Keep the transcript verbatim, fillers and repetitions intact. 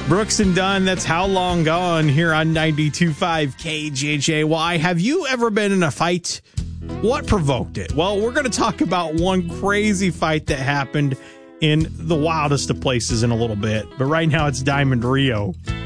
Brooks and Dunn, that's How Long Gone here on ninety-two point five K J J Y. Have you ever been in a fight? What provoked it? Well, we're going to talk about one crazy fight that happened in the wildest of places in a little bit. But right now it's Diamond Rio